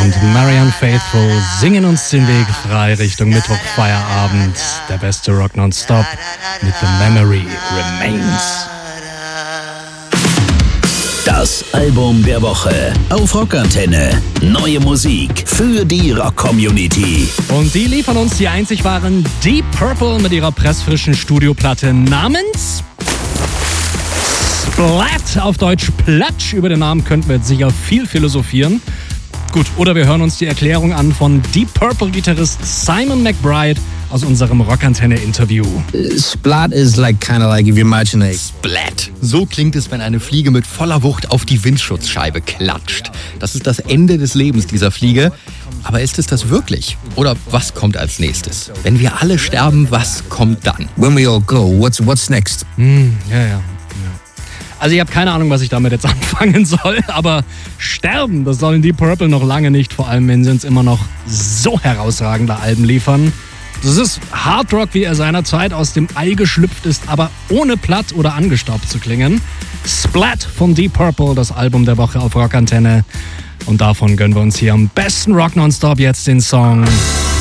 und Marianne Faithfull singen uns den Weg frei Richtung Mittwochfeierabend. Der beste Rock nonstop mit The Memory Remains. Das Album der Woche auf Rockantenne. Neue Musik für die Rock-Community. Und die liefern uns die einzig wahren Deep Purple mit ihrer pressfrischen Studioplatte namens Splat, auf Deutsch Platsch. Über den Namen könnten wir jetzt sicher viel philosophieren. Gut, oder wir hören uns die Erklärung an von Deep Purple-Gitarrist Simon McBride aus unserem Rockantenne-Interview. Splat is kind of like if you imagine a Splat. So klingt es, wenn eine Fliege mit voller Wucht auf die Windschutzscheibe klatscht. Das ist das Ende des Lebens dieser Fliege. Aber ist es das wirklich? Oder was kommt als nächstes? Wenn wir alle sterben, was kommt dann? When we all go, what's next? Ja. Also ich habe keine Ahnung, was ich damit jetzt anfangen soll, aber sterben, das sollen Deep Purple noch lange nicht, vor allem wenn sie uns immer noch so herausragende Alben liefern. Das ist Hardrock, wie er seinerzeit aus dem Ei geschlüpft ist, aber ohne platt oder angestaubt zu klingen. Splat von Deep Purple, das Album der Woche auf Rockantenne. Und davon gönnen wir uns hier am besten Rock Nonstop jetzt den Song